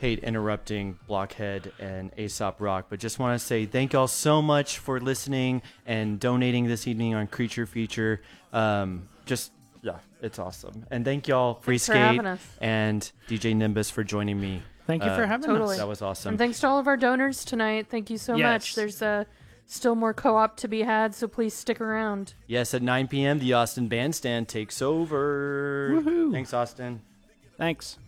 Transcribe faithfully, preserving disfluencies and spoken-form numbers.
hate interrupting Blockhead and Aesop Rock, but just want to say thank y'all so much for listening and donating this evening on Creature Feature. Um, just, yeah, it's awesome. And thank y'all, Freeskate and D J Nimbus, for joining me. Thank you uh, for having totally. us. That was awesome. And thanks to all of our donors tonight. Thank you so yes. much. There's uh, still more co-op to be had, so please stick around. Yes, at nine p.m., the Austin Bandstand takes over. Woohoo. Thanks, Austin. Thanks.